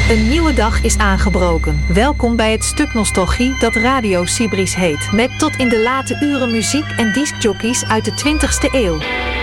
Een nieuwe dag is aangebroken. Welkom bij het stuk nostalgie dat Radio Sibris heet. Met tot in de late uren muziek en discjockeys uit de 20e eeuw.